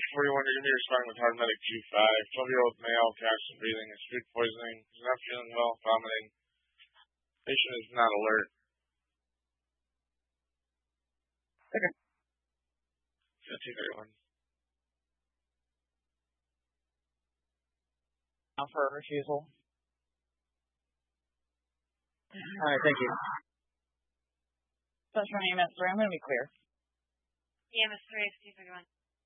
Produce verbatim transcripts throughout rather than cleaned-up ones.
forty-one, you're going to be responding with hard medic G five. twelve-year-old male, cash and breathing, is food poisoning. He's not feeling well, vomiting. Patient is not alert. Okay. fifteen thirty-one. Now for refusal. All right, thank you. That's from E M S three. I'm going to be clear. E M S three, fifteen thirty-one.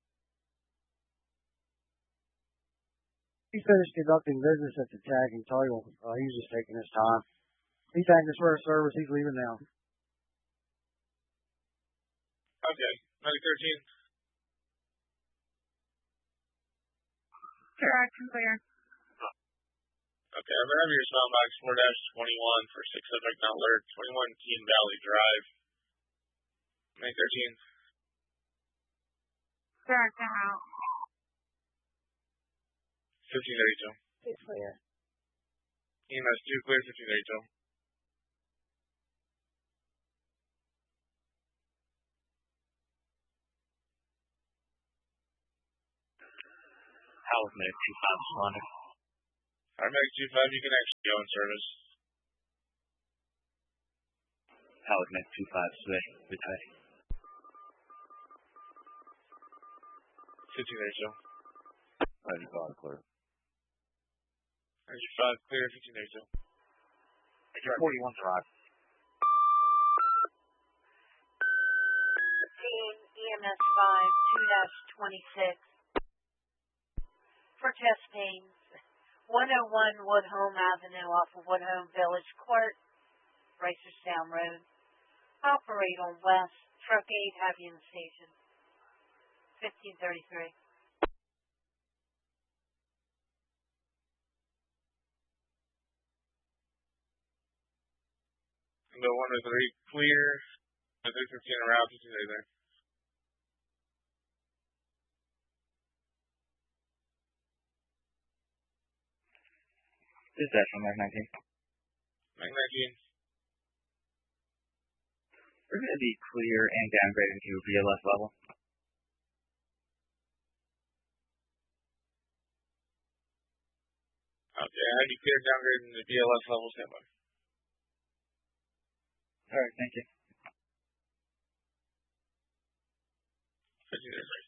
He finished conducting business at the tagging title. Uh, he's just taking his time. He thanked us for his service. He's leaving now. Okay. Medic thirteen. Sure, action clear. Okay, I'm going to have you respond box four dash twenty-one for six subject not alert. twenty-one Teen Valley Drive. Medic thirteen. Sure, action out. fifteen thirty-two. It's clear. E M S two clear, fifteen thirty-two. How was Medic two five responding? Alright, Medic two five, you can actually go in service. How was Medic two five returning? fifteen thirty-two. Roger, go on, clear. Medic two five clear, fifteen thirty-two. forty-one drive. Team E M S five, two dash twenty-six. For chest pains, one oh one Woodhome Avenue off of Woodhome Village Court, Ricerstown Road. Operate on West, Truck eight, Havian Station. fifteen thirty-three. Window one to three clear. three fifteen around, fifteen thirty-three. This is Dash Mac nineteen. Mac nineteen. We're going to be clear and downgraded to B L S level. Okay, I have you cleared downgrade in the B L S level standby. Alright, thank you. fifteen thirty-three.